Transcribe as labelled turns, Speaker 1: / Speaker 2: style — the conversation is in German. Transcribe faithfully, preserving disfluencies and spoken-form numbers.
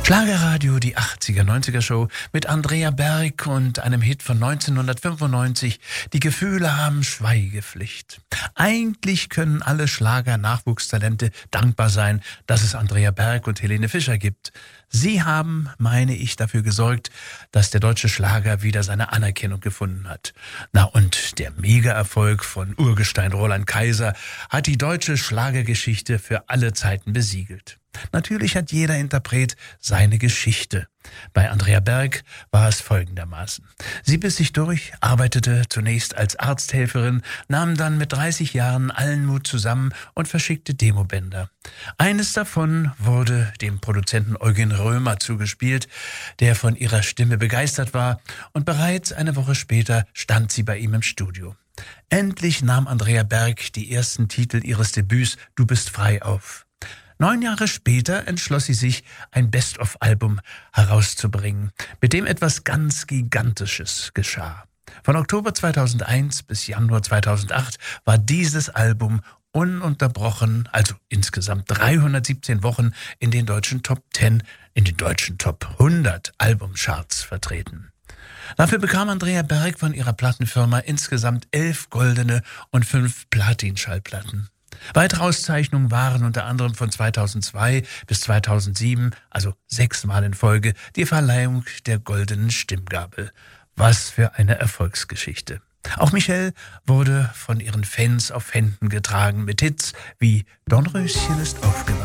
Speaker 1: Schlagerradio, die achtziger, neunziger Show mit Andrea Berg und einem Hit von neunzehnhundertfünfundneunzig. Die Gefühle haben Schweigepflicht. Eigentlich können alle Schlager-Nachwuchstalente dankbar sein, dass es Andrea Berg und Helene Fischer gibt. Sie haben, meine ich, dafür gesorgt, dass der deutsche Schlager wieder seine Anerkennung gefunden hat. Na und der Mega-Erfolg von Urgestein Roland Kaiser hat die deutsche Schlagergeschichte für alle Zeiten besiegelt. Natürlich hat jeder Interpret seine Geschichte. Bei Andrea Berg war es folgendermaßen. Sie biss sich durch, arbeitete zunächst als Arzthelferin, nahm dann mit dreißig Jahren allen Mut zusammen und verschickte Demobänder. Eines davon wurde dem Produzenten Eugen Römer zugespielt, der von ihrer Stimme begeistert war, und bereits eine Woche später stand sie bei ihm im Studio. Endlich nahm Andrea Berg die ersten Titel ihres Debüts Du bist frei auf. Neun Jahre später entschloss sie sich, ein Best-of-Album herauszubringen, mit dem etwas ganz Gigantisches geschah. Von Oktober zweitausendeins bis Januar zweitausendacht war dieses Album ununterbrochen, also insgesamt dreihundertsiebzehn Wochen, in den deutschen Top zehn, in den deutschen Top hundert Albumcharts vertreten. Dafür bekam Andrea Berg von ihrer Plattenfirma insgesamt elf goldene und fünf Platin-Schallplatten. Weitere Auszeichnungen waren unter anderem von zweitausendzwei bis zweitausendsieben, also sechsmal in Folge, die Verleihung der Goldenen Stimmgabel. Was für eine Erfolgsgeschichte. Auch Michelle wurde von ihren Fans auf Händen getragen mit Hits wie Dornröschen ist aufgewacht.